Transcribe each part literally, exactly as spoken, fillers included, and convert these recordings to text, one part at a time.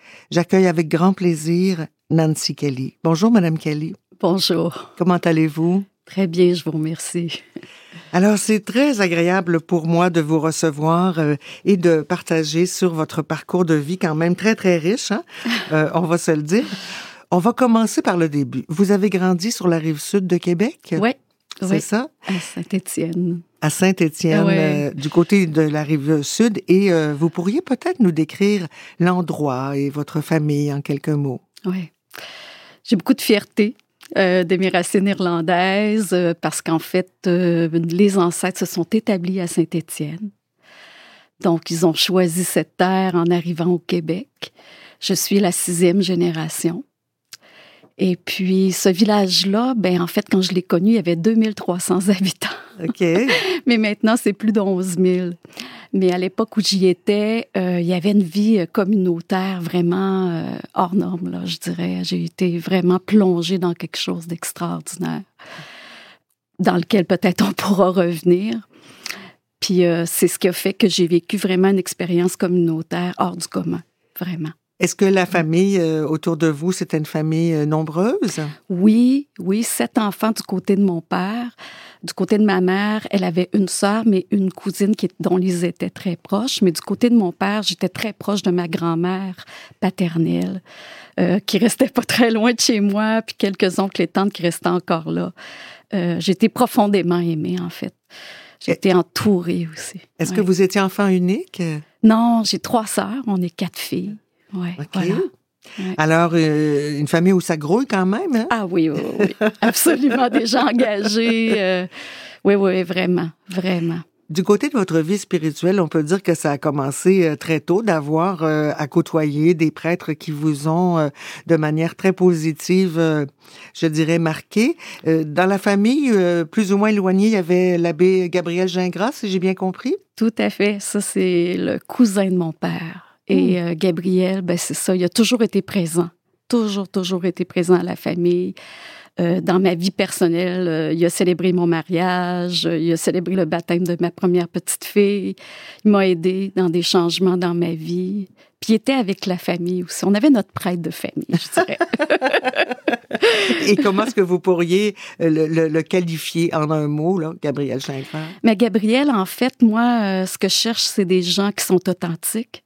J'accueille avec grand plaisir Nancy Kelly. Bonjour, Madame Kelly. Bonjour. Comment allez-vous? Très bien, je vous remercie. Alors, c'est très agréable pour moi de vous recevoir euh, et de partager sur votre parcours de vie quand même très, très riche, hein? euh, on va se le dire. On va commencer par le début. Vous avez grandi sur la rive sud de Québec? Oui. C'est oui, ça? À Saint-Étienne. À Saint-Étienne, ouais. euh, du côté de la rive sud. Et euh, vous pourriez peut-être nous décrire l'endroit et votre famille en quelques mots. Oui. J'ai beaucoup de fierté euh, de mes racines irlandaises euh, parce qu'en fait, euh, les ancêtres se sont établis à Saint-Étienne. Donc, ils ont choisi cette terre en arrivant au Québec. Je suis la sixième génération. Et puis, ce village-là, ben en fait, quand je l'ai connu, il y avait deux mille trois cents habitants. OK. Mais maintenant, c'est plus de onze mille. Mais à l'époque où j'y étais, euh, il y avait une vie communautaire vraiment euh, hors norme, là, je dirais. J'ai été vraiment plongée dans quelque chose d'extraordinaire, dans lequel peut-être on pourra revenir. Puis euh, c'est ce qui a fait que j'ai vécu vraiment une expérience communautaire hors du commun, vraiment. Est-ce que la famille euh, autour de vous, c'était une famille euh, nombreuse? Oui, oui, sept enfants du côté de mon père. Du côté de ma mère, elle avait une sœur, mais une cousine qui, dont ils étaient très proches. Mais du côté de mon père, j'étais très proche de ma grand-mère paternelle, euh, qui restait pas très loin de chez moi, puis quelques oncles et tantes qui restaient encore là. Euh, j'étais profondément aimée, en fait. J'étais entourée aussi. Est-ce ouais. que vous étiez enfant unique? Non, j'ai trois sœurs, on est quatre filles. Oui, OK. Voilà. Ouais. Alors, euh, une famille où ça grouille quand même, hein? Ah oui, oui, oui. Absolument, des gens engagés. Euh, oui, oui, vraiment, vraiment. Du côté de votre vie spirituelle, on peut dire que ça a commencé euh, très tôt d'avoir euh, à côtoyer des prêtres qui vous ont, euh, de manière très positive, euh, je dirais, marqué. Euh, dans la famille, euh, plus ou moins éloignée, il y avait l'abbé Gabriel Gingras, si j'ai bien compris? Tout à fait. Ça, c'est le cousin de mon père. Et euh, Gabriel, ben c'est ça, il a toujours été présent, toujours, toujours été présent à la famille. Euh, dans ma vie personnelle, euh, il a célébré mon mariage, euh, il a célébré le baptême de ma première petite fille, il m'a aidé dans des changements dans ma vie. Puis il était avec la famille aussi. On avait notre prêtre de famille, je dirais. Et comment est-ce que vous pourriez le, le, le qualifier en un mot, là, Gabriel Gingras? Mais Gabriel, en fait, moi, euh, ce que je cherche, c'est des gens qui sont authentiques.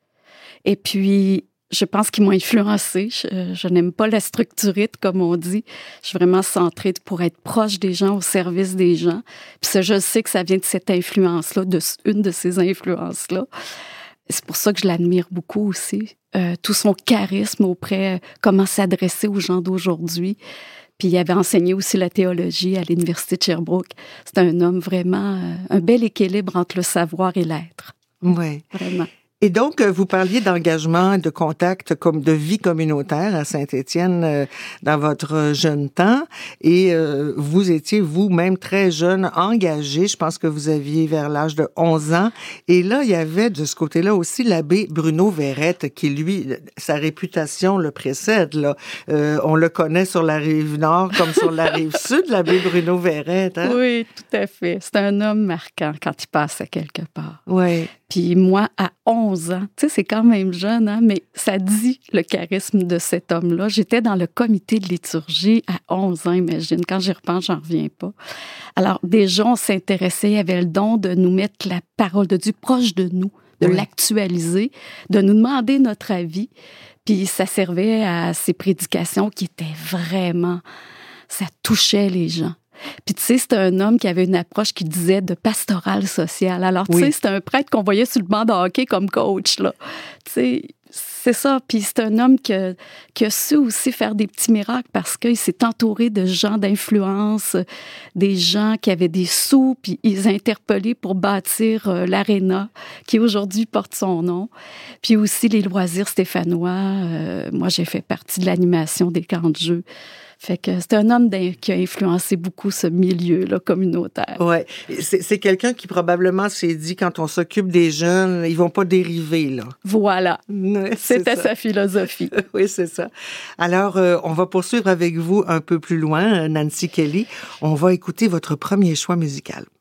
Et puis, je pense qu'ils m'ont influencée. Je, je n'aime pas la structurite, comme on dit. Je suis vraiment centrée pour être proche des gens, au service des gens. Puis ça, je sais que ça vient de cette influence-là, de une de ces influences-là. C'est pour ça que je l'admire beaucoup aussi. Euh, tout son charisme auprès, comment s'adresser aux gens d'aujourd'hui. Puis il avait enseigné aussi la théologie à l'Université de Sherbrooke. C'est un homme vraiment, euh, un bel équilibre entre le savoir et l'être. Oui. Vraiment. Et donc, vous parliez d'engagement, de contact, comme de vie communautaire à Saint-Étienne euh, dans votre jeune temps. Et euh, vous étiez vous-même très jeune, engagé. Je pense que vous aviez vers l'âge de onze ans. Et là, il y avait de ce côté-là aussi l'abbé Bruno Verrette, qui, lui, sa réputation le précède. Là. Euh, on le connaît sur la rive nord comme sur la rive sud, l'abbé Bruno Verrette. Hein? Oui, tout à fait. C'est un homme marquant quand il passe à quelque part. Oui. Puis moi, à onze ans, tu sais, c'est quand même jeune, hein, mais ça dit le charisme de cet homme-là. J'étais dans le comité de liturgie à onze ans, imagine. Quand j'y repense, j'en reviens pas. Alors, déjà, on s'intéressait, il avait le don de nous mettre la parole de Dieu proche de nous, de oui. l'actualiser, de nous demander notre avis. Puis ça servait à ces prédications qui étaient vraiment... Ça touchait les gens. Puis tu sais, c'était un homme qui avait une approche qui disait de pastoral social. Alors tu oui. sais, c'était un prêtre qu'on voyait sur le banc de hockey comme coach, là. Tu sais, c'est ça. Puis c'est un homme qui a, qui a su aussi faire des petits miracles parce qu'il s'est entouré de gens d'influence, des gens qui avaient des sous, puis ils interpellaient pour bâtir euh, l'aréna qui aujourd'hui porte son nom. Puis aussi les loisirs stéphanois. Euh, moi, j'ai fait partie de l'animation des camps de jeu. Fait que c'est un homme qui a influencé beaucoup ce milieu-là communautaire. Oui, c'est, c'est quelqu'un qui probablement s'est dit, quand on s'occupe des jeunes, ils vont pas dériver, là. Voilà, oui, c'était sa philosophie. Oui, c'est ça. Alors, euh, on va poursuivre avec vous un peu plus loin, Nancy Kelly. On va écouter votre premier choix musical.